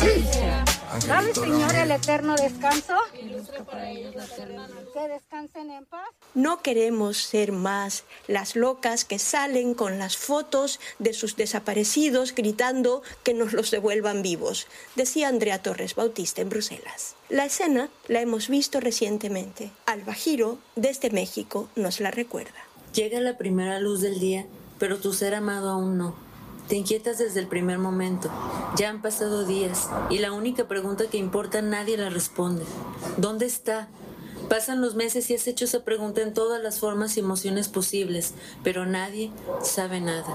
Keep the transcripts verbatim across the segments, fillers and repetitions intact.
Dale, Señor, el eterno descanso. Que descansen en paz. No queremos ser más las locas que salen con las fotos de sus desaparecidos gritando que nos los devuelvan vivos, decía Andrea Torres Bautista en Bruselas. La escena la hemos visto recientemente. Alba Giro, desde México, nos la recuerda. Llega la primera luz del día, pero tu ser amado aún no. Te inquietas desde el primer momento. Ya han pasado días y la única pregunta que importa nadie la responde. ¿Dónde está? Pasan los meses y has hecho esa pregunta en todas las formas y emociones posibles, pero nadie sabe nada.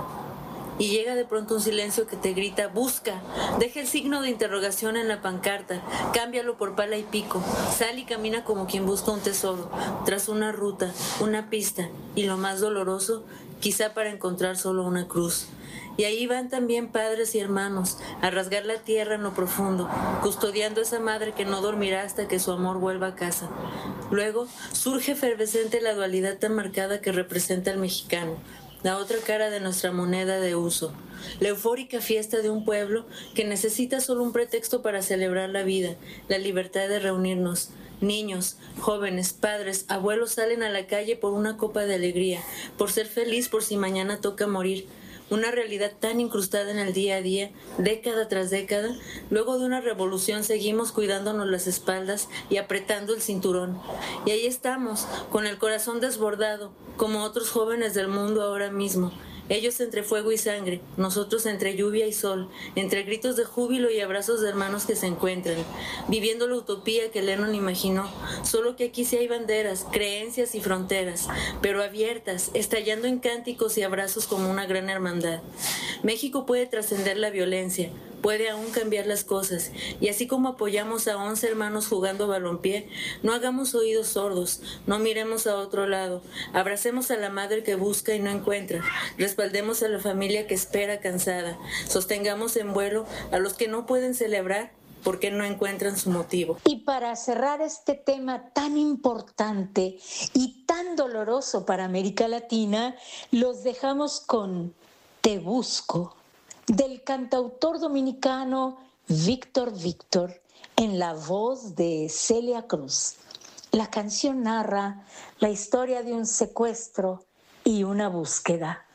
Y llega de pronto un silencio que te grita, busca, deja el signo de interrogación en la pancarta, cámbialo por pala y pico, sal y camina como quien busca un tesoro, tras una ruta, una pista, y lo más doloroso, quizá para encontrar solo una cruz. Y ahí van también padres y hermanos a rasgar la tierra en lo profundo, custodiando a esa madre que no dormirá hasta que su amor vuelva a casa. Luego surge efervescente la dualidad tan marcada que representa al mexicano, la otra cara de nuestra moneda de uso, la eufórica fiesta de un pueblo que necesita solo un pretexto para celebrar la vida, la libertad de reunirnos. Niños, jóvenes, padres, abuelos salen a la calle por una copa de alegría, por ser feliz por si mañana toca morir. Una realidad tan incrustada en el día a día, década tras década, luego de una revolución seguimos cuidándonos las espaldas y apretando el cinturón. Y ahí estamos, con el corazón desbordado, como otros jóvenes del mundo ahora mismo. Ellos entre fuego y sangre, nosotros entre lluvia y sol, entre gritos de júbilo y abrazos de hermanos que se encuentran, viviendo la utopía que Lennon imaginó, solo que aquí sí hay banderas, creencias y fronteras, pero abiertas, estallando en cánticos y abrazos como una gran hermandad. México puede trascender la violencia, puede aún cambiar las cosas, y así como apoyamos a once hermanos jugando balompié, no hagamos oídos sordos, no miremos a otro lado, abracemos a la madre que busca y no encuentra, respaldemos a la familia que espera cansada, sostengamos en vuelo a los que no pueden celebrar porque no encuentran su motivo. Y para cerrar este tema tan importante y tan doloroso para América Latina, los dejamos con Te Busco, del cantautor dominicano Víctor Víctor, en la voz de Celia Cruz. La canción narra la historia de un secuestro y una búsqueda.